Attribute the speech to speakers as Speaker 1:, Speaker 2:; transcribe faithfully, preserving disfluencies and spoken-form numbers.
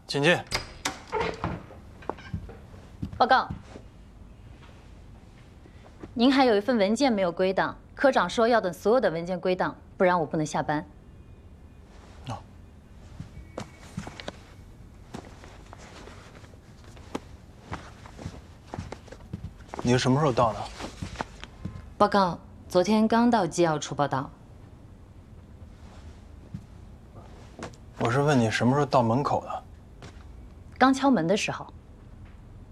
Speaker 1: 请进。
Speaker 2: 报告，您还有一份文件没有归档，科长说要等所有的文件归档，不然我不能下班。
Speaker 1: 哦。你是什么时候到的？
Speaker 2: 报告，昨天刚到机要处报道。
Speaker 1: 我是问你什么时候到门口的？
Speaker 2: 刚敲门的时候。